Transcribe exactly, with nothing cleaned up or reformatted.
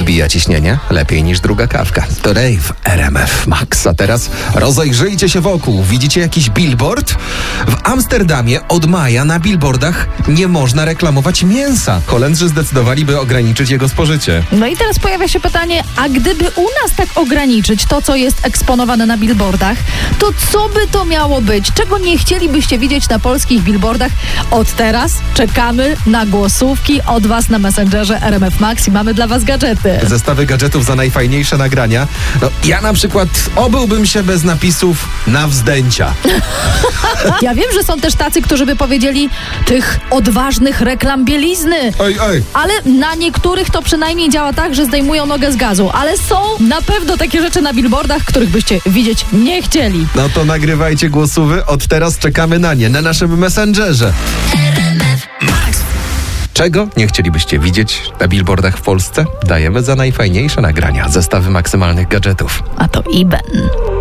Wbija ciśnienie lepiej niż druga kawka. To Rave R M F Max. A teraz rozejrzyjcie się wokół. Widzicie jakiś billboard? W Amsterdamie od maja na billboardach nie można reklamować mięsa. Holendrzy zdecydowaliby ograniczyć jego spożycie. No i teraz pojawia się pytanie, a gdyby u nas tak ograniczyć to, co jest eksponowane na billboardach, to co by to miało być? Czego nie chcielibyście widzieć na polskich billboardach? Od teraz czekamy na głosówki od was na Messengerze R M F Max i mamy dla was gadżety. Zestawy gadżetów za najfajniejsze nagrania. No, ja na przykład obyłbym się bez napisów na wzdęcia. Ja wiem, że są też tacy, którzy by powiedzieli tych odważnych reklam bielizny. Oj, oj. Ale na niektórych to przynajmniej działa tak, że zdejmują nogę z gazu. Ale są na pewno takie rzeczy na billboardach, których byście widzieć nie chcieli. No to nagrywajcie głosówy. Od teraz czekamy na nie na naszym Messengerze. Czego nie chcielibyście widzieć na billboardach w Polsce? Dajemy za najfajniejsze nagrania zestawy maksymalnych gadżetów. A to I B E N.